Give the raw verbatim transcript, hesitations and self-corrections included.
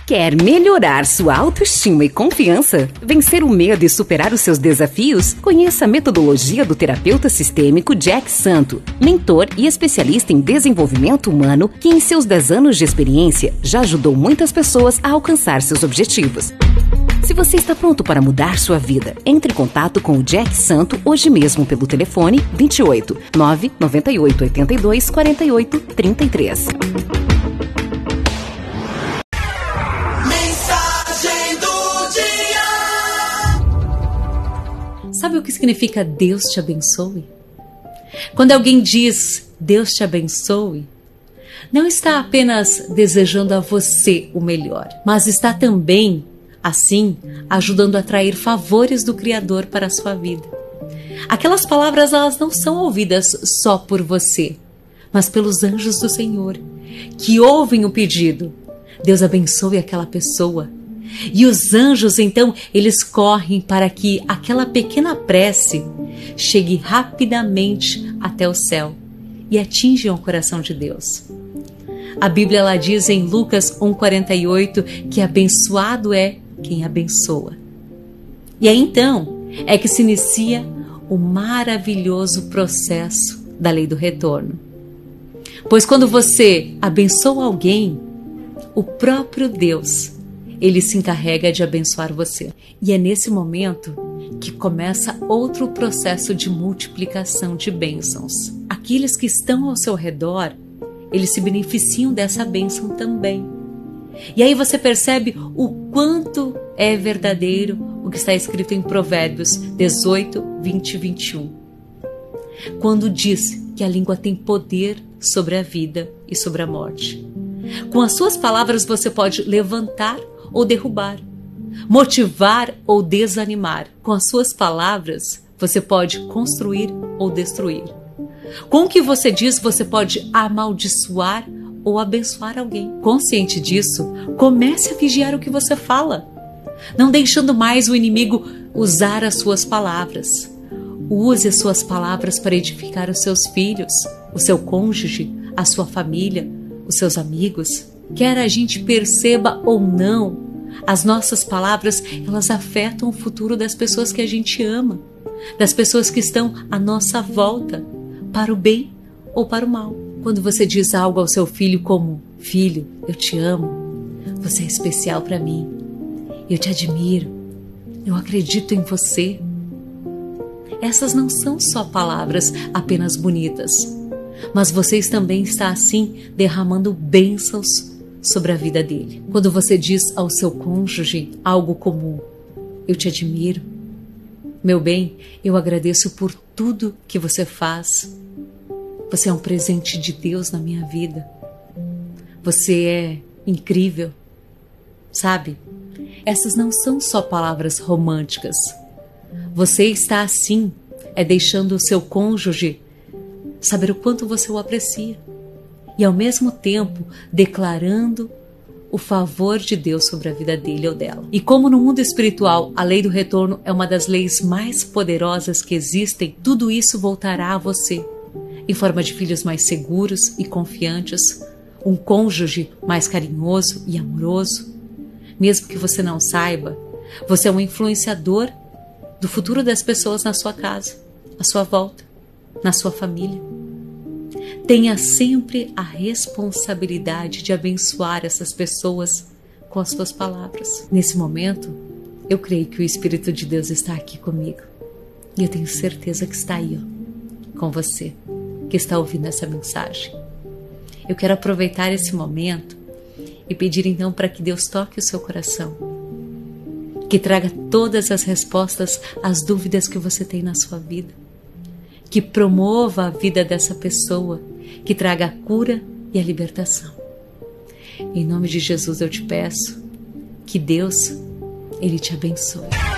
Quer melhorar sua autoestima e confiança? Vencer o medo e superar os seus desafios? Conheça a metodologia do terapeuta sistêmico Jack Santo, mentor e especialista em desenvolvimento humano, que em seus dez anos de experiência já ajudou muitas pessoas a alcançar seus objetivos. Se você está pronto para mudar sua vida, entre em contato com o Jack Santo hoje mesmo pelo telefone vinte e oito, nove nove oito oito dois, quatro oito três três. Sabe o que significa Deus te abençoe? Quando alguém diz Deus te abençoe, não está apenas desejando a você o melhor, mas está também, assim, ajudando a atrair favores do Criador para a sua vida. Aquelas palavras, elas não são ouvidas só por você, mas pelos anjos do Senhor, que ouvem o pedido. Deus abençoe aquela pessoa. E os anjos, então, eles correm para que aquela pequena prece chegue rapidamente até o céu e atinja o coração de Deus. A Bíblia ela diz em Lucas um, quarenta e oito que abençoado é quem abençoa. E aí então é que se inicia o maravilhoso processo da lei do retorno. Pois quando você abençoa alguém, o próprio Deus ele se encarrega de abençoar você. E é nesse momento que começa outro processo de multiplicação de bênçãos. Aqueles que estão ao seu redor, eles se beneficiam dessa bênção também. E aí você percebe o quanto é verdadeiro o que está escrito em Provérbios dezoito, vinte e vinte e um. Quando diz que a língua tem poder sobre a vida e sobre a morte. Com as suas palavras você pode levantar ou derrubar, motivar ou desanimar. Com as suas palavras, você pode construir ou destruir. Com o que você diz, você pode amaldiçoar ou abençoar alguém. Consciente disso, comece a vigiar o que você fala, não deixando mais o inimigo usar as suas palavras. Use as suas palavras para edificar os seus filhos, o seu cônjuge, a sua família, os seus amigos. Quer a gente perceba ou não, as nossas palavras, elas afetam o futuro das pessoas que a gente ama, das pessoas que estão à nossa volta, para o bem ou para o mal. Quando você diz algo ao seu filho como: filho, eu te amo, você é especial para mim, eu te admiro, eu acredito em você. Essas não são só palavras apenas bonitas, mas vocês também está assim derramando bênçãos sobre a vida dele. Quando você diz ao seu cônjuge algo como: eu te admiro, meu bem, eu agradeço por tudo que você faz, você é um presente de Deus na minha vida, você é incrível, sabe? Essas não são só palavras românticas. Você está assim, é deixando o seu cônjuge saber o quanto você o aprecia e ao mesmo tempo declarando o favor de Deus sobre a vida dele ou dela. E como no mundo espiritual a lei do retorno é uma das leis mais poderosas que existem, tudo isso voltará a você em forma de filhos mais seguros e confiantes, um cônjuge mais carinhoso e amoroso. Mesmo que você não saiba, você é um influenciador do futuro das pessoas na sua casa, à sua volta, na sua família. Tenha sempre a responsabilidade de abençoar essas pessoas com as suas palavras. Nesse momento, eu creio que o Espírito de Deus está aqui comigo. E eu tenho certeza que está aí, ó, com você, que está ouvindo essa mensagem. Eu quero aproveitar esse momento e pedir então para que Deus toque o seu coração, que traga todas as respostas às dúvidas que você tem na sua vida, que promova a vida dessa pessoa, que traga a cura e a libertação. Em nome de Jesus eu te peço que Deus, Ele te abençoe.